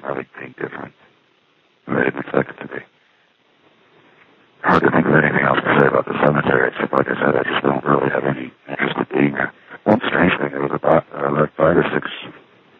really being different. And they didn't expect it to be. Hard to think of anything else to say about the cemetery, except, like I said, I just don't really have any interest in being there. One strange thing, there was about like 5 or 6